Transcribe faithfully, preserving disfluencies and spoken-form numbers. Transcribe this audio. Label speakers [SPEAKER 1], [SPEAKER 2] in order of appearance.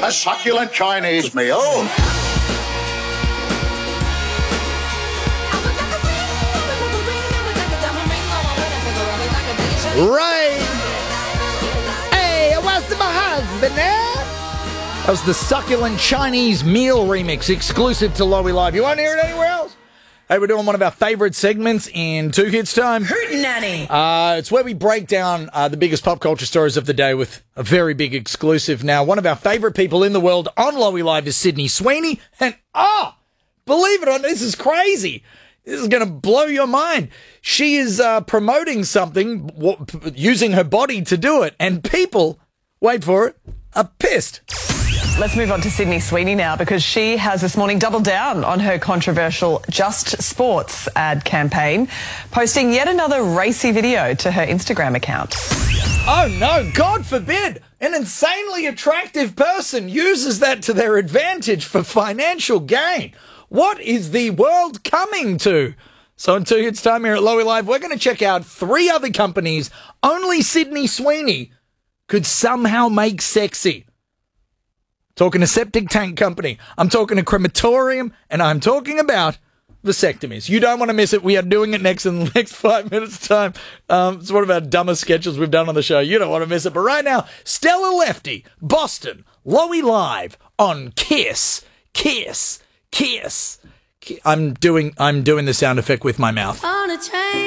[SPEAKER 1] A succulent Chinese meal.
[SPEAKER 2] Right. Hey, what's my husband, eh? That was the Succulent Chinese Meal remix, exclusive to Lowy Live. You won't hear it anywhere else? Hey, we're doing one of our favourite segments in Two Kids Time.
[SPEAKER 3] Hootenanny.
[SPEAKER 2] Uh, it's where we break down uh, the biggest pop culture stories of the day with a very big exclusive. Now, one of our favourite people in the world on Lowy Live is Sydney Sweeney. And, oh, believe it or not, this is crazy. This is going to blow your mind. She is uh, promoting something, w- using her body to do it. And people, wait for it, are pissed.
[SPEAKER 3] Let's move on to Sydney Sweeney now, because she has this morning doubled down on her controversial Just Sports ad campaign, posting yet another racy video to her Instagram account.
[SPEAKER 2] Oh no, God forbid, an insanely attractive person uses that to their advantage for financial gain. What is the world coming to? So in two hits time here at Lowy Live, we're going to check out three other companies only Sydney Sweeney could somehow make sexy. Talking a septic tank company, I'm talking a crematorium, and I'm talking about vasectomies. You don't want to miss it. We are doing it next in the next five minutes' time. Um, it's one of our dumbest sketches we've done on the show. You don't want to miss it. But right now, Stella Lefty, Boston, Lowy Live on Kiss, Kiss, Kiss. I'm doing I'm doing the sound effect with my mouth.
[SPEAKER 4] On a train.